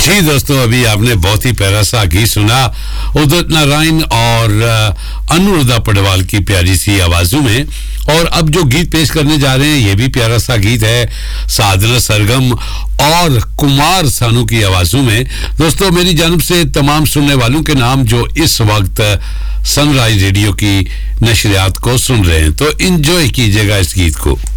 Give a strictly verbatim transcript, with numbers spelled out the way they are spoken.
जी दोस्तों, अभी आपने बहुत ही प्यारा सा गीत सुना उदित नारायण और अनुराधा पडवाल की प्यारी सी आवाजों में। और अब जो गीत पेश करने जा रहे हैं ये भी प्यारा सा गीत है, साधना सरगम और कुमार सानू की आवाजों में। दोस्तों, मेरी जानब से तमाम सुनने वालों के नाम जो इस वक्त सनराइज रेडियो की नशरियात को सुन रहे हैं, तो एंजॉय कीजिएगा इस गीत को।